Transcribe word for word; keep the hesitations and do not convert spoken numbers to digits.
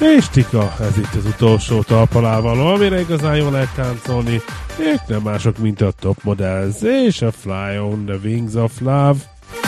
És Tika, ez itt az utolsó talpalávaló, amire igazán jól lehet táncolni. Ők nem mások, mint a Top Models és a Fly on the Wings of Love.